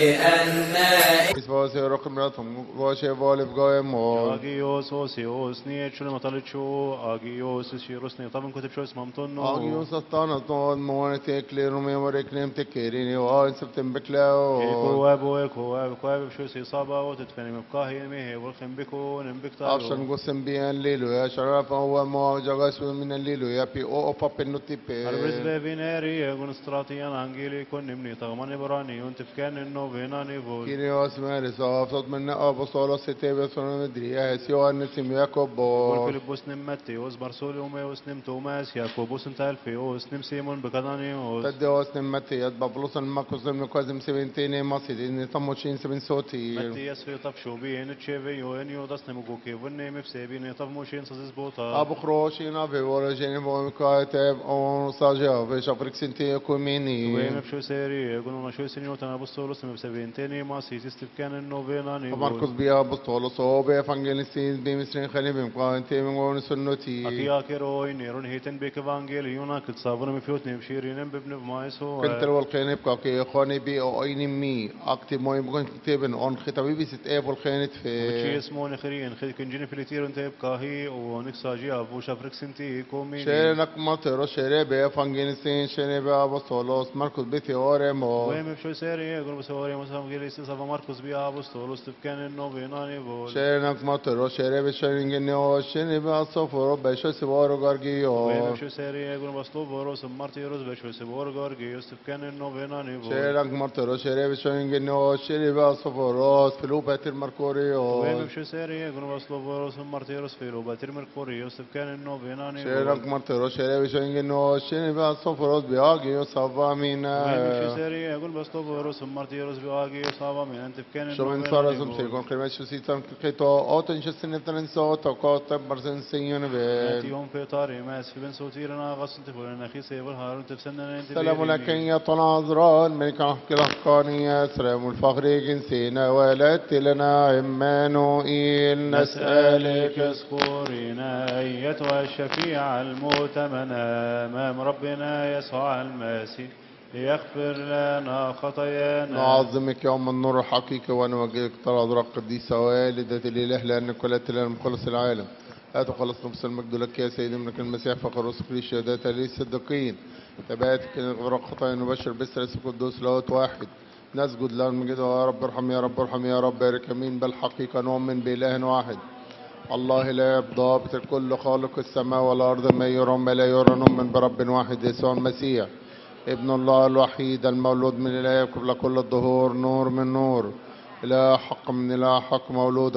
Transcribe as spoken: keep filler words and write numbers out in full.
Isvasi rokmratum voce vole vgoemo. Agios osios niečo nemataliču, agios širus netavam kutip šos mamtonno. Agios astana ton monete klerum memore klem tekerini o septem beklao. Eko abo eko abo eko abo šos isaba وتتفني مبقاهي مه والخم بكو نمبكتايو. Afshan gusem bian lilu ya sharafa wa mo jagas min lilu ya pi o pap nutipe. Arbrisbe vineri egun stratian angeli kon nimni tagmani براني ونتفكان انه فيناني فول. Kirios meris afsat min apostolos setebe sono medria sio nesim Jakobo. يقول فيلبوس نم متيوس برسوليوميوس نم توماس ياكوبوس نم تالفيوس نم سيمون بكدانيوس. تدوس نم متيات بابلوس نمكوس نم كوزم سبنتين ماسيدين تموشين سبن صوتي. متياس في طف شوبين تشيفي وينيو داس نمكوكي ونم بسبين طف موشين سازس بوتا. أبو خروشينا في ورجين بومكاتب أو صاجا في شفرك سنتي كوميني. وين بشو سيري يقولون شو سنيو تنا بستولوس نم بسبنتين ماسيس استفكان النوفيناني. ماركوس بيا بستولوس أو بيفانجيليسين بيمسرين خلي بمقانتي من قون سنتي. أكيا كيروي نيرون هيتن بيك فانجيليونا كنت صابون مفيوتني بشيرين ببن بمايسو. كنت الوالقين بكاكي خاني بي أو أين مي أكتب موي بكون كتابن أون ختابي بيست أب والخينت في. وشي اسمه نخرين خد كنجين في التير انت بكاهي ونكساجي أبو شفرك سنتي كوميني. شيرنك ماترو شيري بيفانجيليسين شيري بيا بستولوس ماركوس بيتي أوريمو. وين بشو سيري يقول بس أوري مثلا جيليس سافا ماركوس بيا بستولوس تفكان إنه بيناني بول. شيرنك ماترو شيري بشيرينجنيو شيري بيا صفرو بيشو سوارو غارجيو. وين بشو سيري يقول بس لو بروس مارتيروس بشو سوارو غارجيو تفكان إنه بيناني بول. شيرنك ماترو شيري بشيرينجنيو شيري بيا صفرو فيلو باتر مركوريو. وين بشو سيري يقول بس لو بروس مارتيروس فيلو باتر مركوريو تفكان إنه بيناني بول. شيرنك ماترو شيري بشيرينجنيو شيري بيا صفرو بياجيو صافا مينا. وين بشو سيري يقول بس لو بروس مارتيروس بياجيو صافا مينا تفكان إنه شو من صار زم سيكون قيمة شو سيتم كيتو أوتن شو سنة تنسو تقاط برسن سيون بيت. يوم في طاري ماس في بن صوتيرنا غصن تفولنا خي سيبل هارون تفسننا انت. سلام لك يا طنازران ملك أحكي الأحقانية سلام الفخر جنسينا ولدت لنا عمانوئيل نسألك اذكرنا أيتها الشفيع المؤتمنة أمام ربنا يسوع المسيح ليغفر لنا خطايانا. نعظمك يوم النور الحقيقي ونوجهك ترى أدراك قديسة والدة الإله لأنك ولدت لنا مخلص العالم. هاتوا خلص نفس المجد لك يا سيدي منك المسيح فخر رسل الشهادات للصديقين. تبعتك غفران خطايا نبشر بالثالث القدوس لاهوت واحد. نسجد له المجد يا رب ارحم يا رب ارحم يا رب بارك امين. بالحقيقة نؤمن بإله واحد الله لا ضابط الكل خالق السماء والأرض ما يرى ما لا يرى. نؤمن برب واحد يسوع المسيح ابن الله الوحيد المولود من الآب قبل كل الظهور نور من نور إله حق من إله حق مولود